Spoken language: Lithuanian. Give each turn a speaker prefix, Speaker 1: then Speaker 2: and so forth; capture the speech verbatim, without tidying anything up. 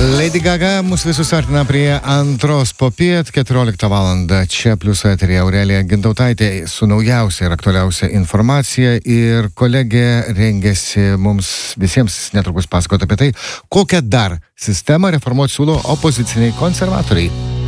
Speaker 1: Lady Gaga mus visus artina prie antros popiet, keturioliktą valandą. Čia plius eterija Aurelija Gintautaitė su naujausia ir aktualiausia informacija ir kolegė rengėsi mums visiems netrukus pasakoti apie tai, kokią dar sistemą reformuoti siūlo opoziciniai konservatoriai.